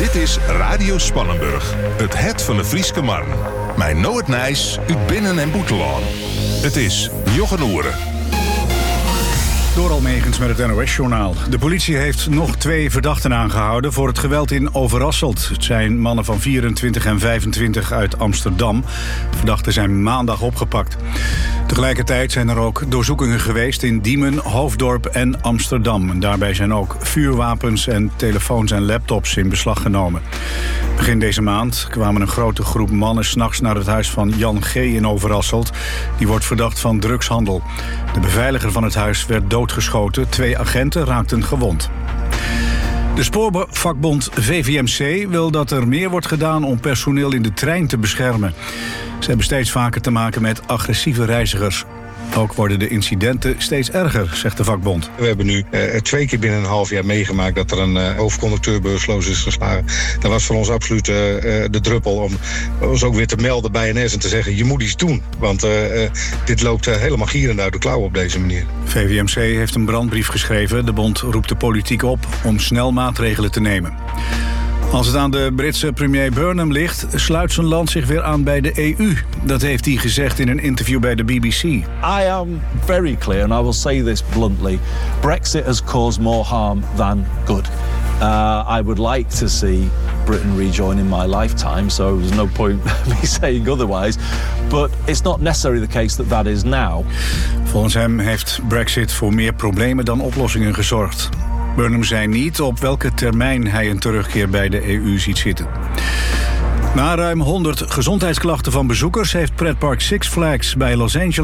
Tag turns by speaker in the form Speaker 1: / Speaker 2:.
Speaker 1: Dit is Radio Spannenburg, het van de Frieske Marn. Mijn Noord Nijs, uit Binnen- en Boetelaan. Het is Jochen Oeren.
Speaker 2: Door Almegens met het NOS-journaal. De politie heeft nog 2 verdachten aangehouden voor het geweld in Overasselt. Het zijn mannen van 24 en 25 uit Amsterdam. De verdachten zijn maandag opgepakt. Tegelijkertijd zijn er ook doorzoekingen geweest in Diemen, Hoofddorp en Amsterdam. En daarbij zijn ook vuurwapens en telefoons en laptops in beslag genomen. Begin deze maand kwamen een grote groep mannen 's nachts naar het huis van Jan G. in Overasselt. Die wordt verdacht van drugshandel. De beveiliger van het huis werd doodgeschoten. 2 agenten raakten gewond. De spoorvakbond VVMC wil dat er meer wordt gedaan om personeel in de trein te beschermen. Ze hebben steeds vaker te maken met agressieve reizigers. Ook worden de incidenten steeds erger, zegt de vakbond.
Speaker 3: We hebben nu 2 keer binnen een half jaar meegemaakt dat er een hoofdconducteur bewusteloos is geslagen. Dat was voor ons absoluut de druppel om ons ook weer te melden bij NS en te zeggen: je moet iets doen. Want dit loopt helemaal gierend uit de klauw op deze manier.
Speaker 2: VVMC heeft een brandbrief geschreven. De bond roept de politiek op om snel maatregelen te nemen. Als het aan de Britse premier Burnham ligt, sluit zijn land zich weer aan bij de EU. Dat heeft hij gezegd in een interview bij de BBC.
Speaker 4: I am very clear, and I will say this bluntly. Brexit has caused more harm than good. I would like to see Britain rejoin in my lifetime, so there's no point me saying otherwise. But it's not necessarily the case that is now.
Speaker 2: Volgens hem heeft Brexit voor meer problemen dan oplossingen gezorgd. Burnham zei niet op welke termijn hij een terugkeer bij de EU ziet zitten. Na ruim 100 gezondheidsklachten van bezoekers heeft pretpark Six Flags bij Los Angeles